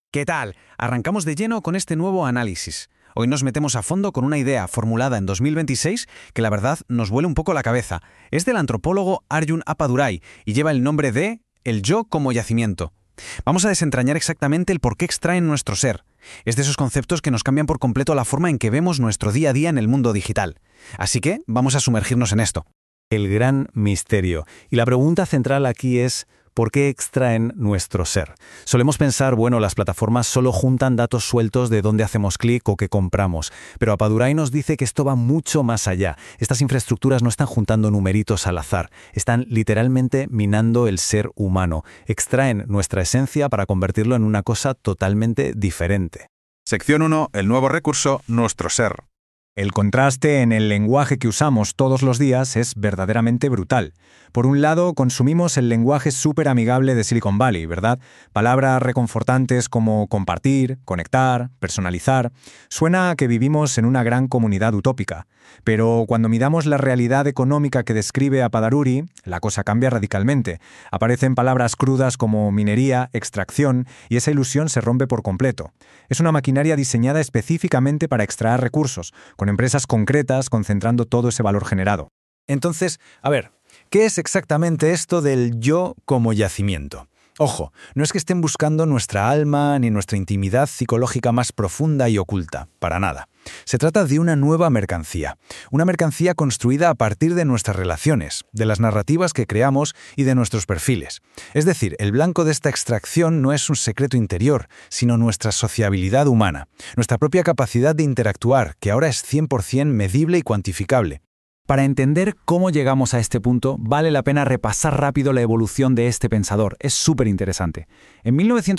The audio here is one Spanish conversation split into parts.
¿Qué tal? Arrancamos de lleno con este nuevo análisis. Hoy nos metemos a fondo con una idea formulada en 2026 que la verdad nos vuela un poco la cabeza. Es del antropólogo Arjun Appadurai y lleva el nombre de el yo como yacimiento. Vamos a desentrañar exactamente el por qué extraen nuestro ser. Es de esos conceptos que nos cambian por completo la forma en que vemos nuestro día a día en el mundo digital. Así que vamos a sumergirnos en esto. El gran misterio. Y la pregunta central aquí es: ¿por qué extraen nuestro ser? Solemos pensar, las plataformas solo juntan datos sueltos de dónde hacemos clic o qué compramos. Pero Appadurai nos dice que esto va mucho más allá. Estas infraestructuras no están juntando numeritos al azar. Están literalmente minando el ser humano. Extraen nuestra esencia para convertirlo en una cosa totalmente diferente. Sección 1. El nuevo recurso, nuestro ser. El contraste en el lenguaje que usamos todos los días es verdaderamente brutal. Por un lado, consumimos el lenguaje súper amigable de Silicon Valley, ¿verdad? Palabras reconfortantes como compartir, conectar, personalizar. Suena a que vivimos en una gran comunidad utópica. Pero cuando miramos la realidad económica que describe Appadurai, la cosa cambia radicalmente. Aparecen palabras crudas como minería, extracción, y esa ilusión se rompe por completo. Es una maquinaria diseñada específicamente para extraer recursos, con empresas concretas concentrando todo ese valor generado. Entonces, ¿qué es exactamente esto del yo como yacimiento? Ojo, no es que estén buscando nuestra alma ni nuestra intimidad psicológica más profunda y oculta, para nada. Se trata de una nueva mercancía, una mercancía construida a partir de nuestras relaciones, de las narrativas que creamos y de nuestros perfiles. Es decir, el blanco de esta extracción no es un secreto interior, sino nuestra sociabilidad humana, nuestra propia capacidad de interactuar, que ahora es 100% medible y cuantificable. Para entender cómo llegamos a este punto, vale la pena repasar rápido la evolución de este pensador. Es súper interesante. En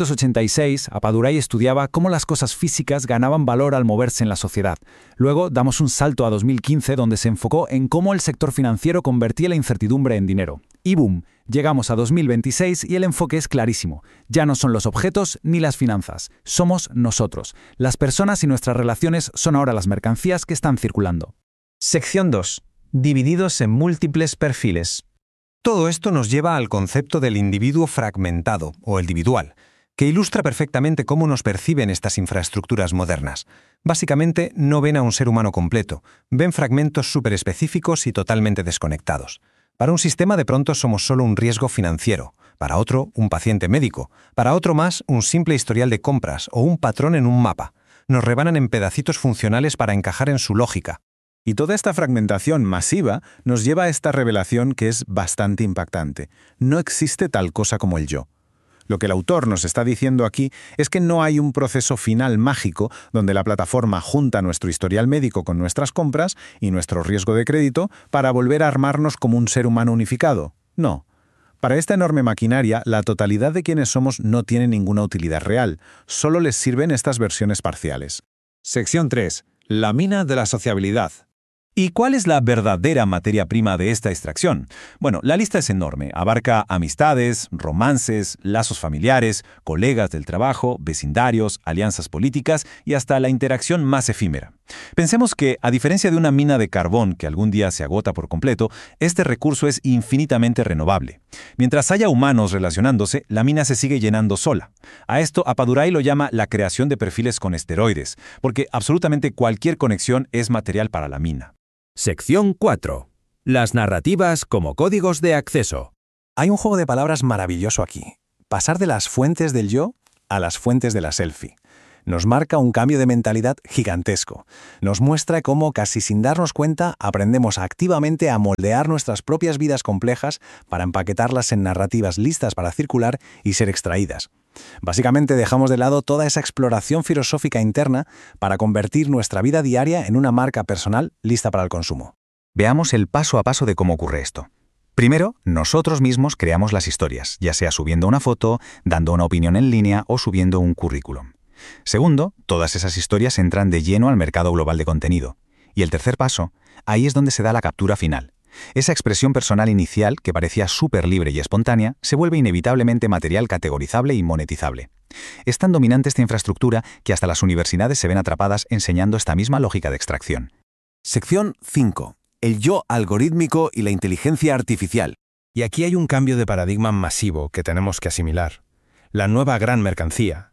1986, Appadurai estudiaba cómo las cosas físicas ganaban valor al moverse en la sociedad. Luego damos un salto a 2015, donde se enfocó en cómo el sector financiero convertía la incertidumbre en dinero. Y boom, llegamos a 2026 y el enfoque es clarísimo. Ya no son los objetos ni las finanzas, somos nosotros. Las personas y nuestras relaciones son ahora las mercancías que están circulando. Sección 2. Divididos en múltiples perfiles. Todo esto nos lleva al concepto del individuo fragmentado o el individual, que ilustra perfectamente cómo nos perciben estas infraestructuras modernas. Básicamente, no ven a un ser humano completo, ven fragmentos superespecíficos y totalmente desconectados. Para un sistema de pronto somos solo un riesgo financiero, para otro un paciente médico, para otro más un simple historial de compras o un patrón en un mapa. Nos rebanan en pedacitos funcionales para encajar en su lógica. Y toda esta fragmentación masiva nos lleva a esta revelación que es bastante impactante. No existe tal cosa como el yo. Lo que el autor nos está diciendo aquí es que no hay un proceso final mágico donde la plataforma junta nuestro historial médico con nuestras compras y nuestro riesgo de crédito para volver a armarnos como un ser humano unificado. No. Para esta enorme maquinaria, la totalidad de quienes somos no tiene ninguna utilidad real. Solo les sirven estas versiones parciales. Sección 3. La mina de la sociabilidad. ¿Y cuál es la verdadera materia prima de esta extracción? La lista es enorme. Abarca amistades, romances, lazos familiares, colegas del trabajo, vecindarios, alianzas políticas y hasta la interacción más efímera. Pensemos que, a diferencia de una mina de carbón que algún día se agota por completo, este recurso es infinitamente renovable. Mientras haya humanos relacionándose, la mina se sigue llenando sola. A esto Appadurai lo llama la creación de perfiles con esteroides, porque absolutamente cualquier conexión es material para la mina. Sección 4. Las narrativas como códigos de acceso. Hay un juego de palabras maravilloso aquí. Pasar de las fuentes del yo a las fuentes de la selfie. Nos marca un cambio de mentalidad gigantesco. Nos muestra cómo, casi sin darnos cuenta, aprendemos activamente a moldear nuestras propias vidas complejas para empaquetarlas en narrativas listas para circular y ser extraídas. Básicamente dejamos de lado toda esa exploración filosófica interna para convertir nuestra vida diaria en una marca personal lista para el consumo. Veamos el paso a paso de cómo ocurre esto. Primero, nosotros mismos creamos las historias, ya sea subiendo una foto, dando una opinión en línea o subiendo un currículum. Segundo, todas esas historias entran de lleno al mercado global de contenido. Y el tercer paso, ahí es donde se da la captura final. Esa expresión personal inicial, que parecía súper libre y espontánea, se vuelve inevitablemente material categorizable y monetizable. Es tan dominante esta infraestructura que hasta las universidades se ven atrapadas enseñando esta misma lógica de extracción. Sección 5. El yo algorítmico y la inteligencia artificial. Y aquí hay un cambio de paradigma masivo que tenemos que asimilar. La nueva gran mercancía,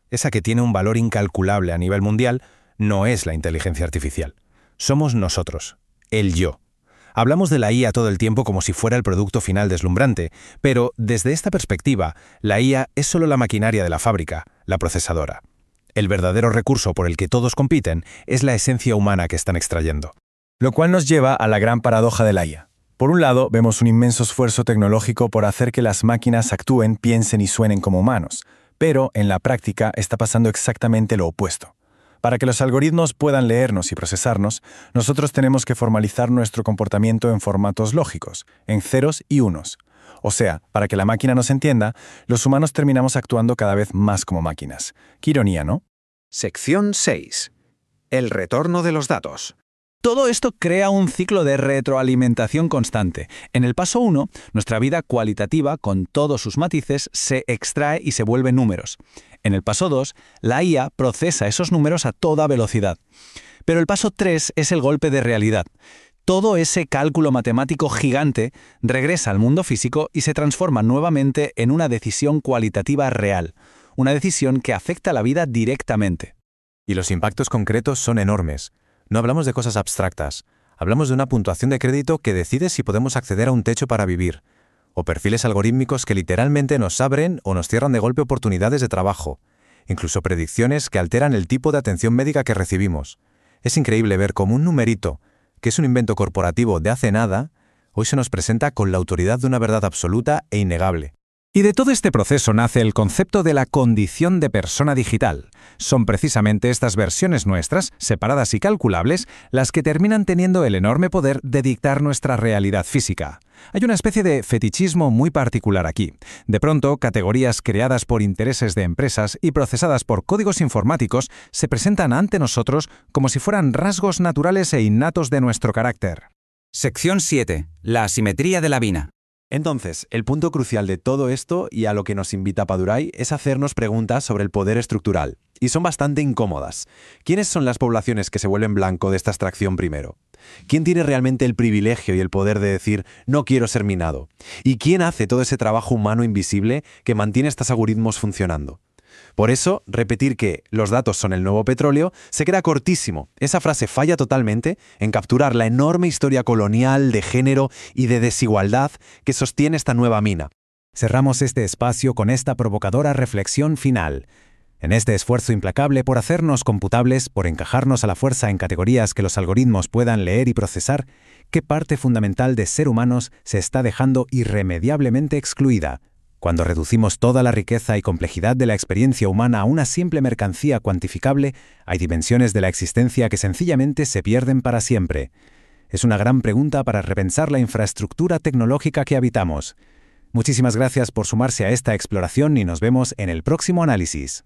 esa que tiene un valor incalculable a nivel mundial, no es la inteligencia artificial. Somos nosotros, el yo. Hablamos de la IA todo el tiempo como si fuera el producto final deslumbrante, pero desde esta perspectiva, la IA es solo la maquinaria de la fábrica, la procesadora. El verdadero recurso por el que todos compiten es la esencia humana que están extrayendo. Lo cual nos lleva a la gran paradoja de la IA. Por un lado, vemos un inmenso esfuerzo tecnológico por hacer que las máquinas actúen, piensen y suenen como humanos, pero en la práctica está pasando exactamente lo opuesto. Para que los algoritmos puedan leernos y procesarnos, nosotros tenemos que formalizar nuestro comportamiento en formatos lógicos, en ceros y unos. O sea, para que la máquina nos entienda, los humanos terminamos actuando cada vez más como máquinas. Qué ironía, ¿no? Sección 6. El retorno de los datos. Todo esto crea un ciclo de retroalimentación constante. En el paso 1, nuestra vida cualitativa, con todos sus matices, se extrae y se vuelve números. En el paso 2, la IA procesa esos números a toda velocidad. Pero el paso 3 es el golpe de realidad. Todo ese cálculo matemático gigante regresa al mundo físico y se transforma nuevamente en una decisión cualitativa real, una decisión que afecta a la vida directamente. Y los impactos concretos son enormes. No hablamos de cosas abstractas. Hablamos de una puntuación de crédito que decide si podemos acceder a un techo para vivir, o perfiles algorítmicos que literalmente nos abren o nos cierran de golpe oportunidades de trabajo, incluso predicciones que alteran el tipo de atención médica que recibimos. Es increíble ver cómo un numerito, que es un invento corporativo de hace nada, hoy se nos presenta con la autoridad de una verdad absoluta e innegable. Y de todo este proceso nace el concepto de la condición de persona digital. Son precisamente estas versiones nuestras, separadas y calculables, las que terminan teniendo el enorme poder de dictar nuestra realidad física. Hay una especie de fetichismo muy particular aquí. De pronto, categorías creadas por intereses de empresas y procesadas por códigos informáticos se presentan ante nosotros como si fueran rasgos naturales e innatos de nuestro carácter. Sección 7. La asimetría de la vina. Entonces, el punto crucial de todo esto y a lo que nos invita Padurai es hacernos preguntas sobre el poder estructural. Y son bastante incómodas. ¿Quiénes son las poblaciones que se vuelven blanco de esta extracción primero? ¿Quién tiene realmente el privilegio y el poder de decir no quiero ser minado? ¿Y quién hace todo ese trabajo humano invisible que mantiene estos algoritmos funcionando? Por eso, repetir que los datos son el nuevo petróleo se queda cortísimo. Esa frase falla totalmente en capturar la enorme historia colonial, de género y de desigualdad que sostiene esta nueva mina. Cerramos este espacio con esta provocadora reflexión final. En este esfuerzo implacable por hacernos computables, por encajarnos a la fuerza en categorías que los algoritmos puedan leer y procesar, ¿qué parte fundamental de ser humanos se está dejando irremediablemente excluida? Cuando reducimos toda la riqueza y complejidad de la experiencia humana a una simple mercancía cuantificable, hay dimensiones de la existencia que sencillamente se pierden para siempre. Es una gran pregunta para repensar la infraestructura tecnológica que habitamos. Muchísimas gracias por sumarse a esta exploración y nos vemos en el próximo análisis.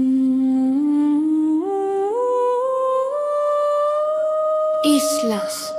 Islas.